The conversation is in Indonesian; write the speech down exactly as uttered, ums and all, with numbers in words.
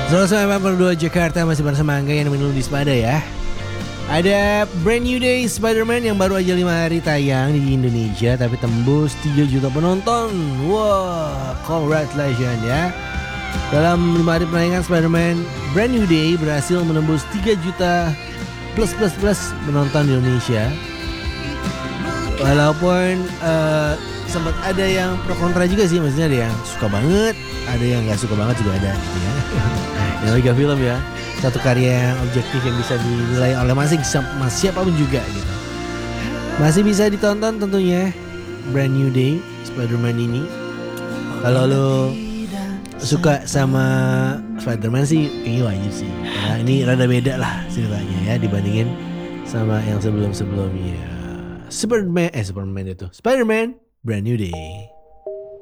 seratus sembilan puluh dua Jakarta masih bersama Angga yang minum di Spada ya. Ada Brand New Day Spider-Man yang baru aja lima hari tayang di Indonesia tapi tembus tiga juta penonton. Wah, congratulations ya. Dalam lima hari penayangan Spider-Man Brand New Day berhasil menembus tiga juta plus plus plus penonton di Indonesia. Walaupun uh, sempat ada yang pro kontra juga sih, maksudnya ada yang suka banget, ada yang nggak suka banget juga ada gitu ya. Yang lagi film ya, satu karya yang objektif yang bisa dinilai oleh masing mas siapapun juga gitu. Masih bisa ditonton tentunya Brand New Day Spider-Man ini. Kalau lo suka sama Spider-Man sih kayaknya wajib sih. Nah, ini rada beda lah ceritanya ya dibandingin sama yang sebelum-sebelumnya. Superman, eh Superman itu Spider-Man Brand New Day.